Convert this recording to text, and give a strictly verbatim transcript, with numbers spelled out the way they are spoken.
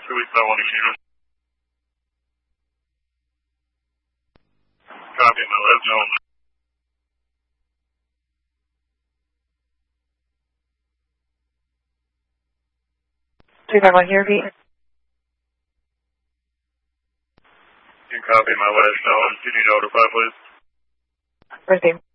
two weeks I want to shoot him. Copy, my left zone. three five one here, repeat. You can copy my last zone. Can you notify, please? Receive.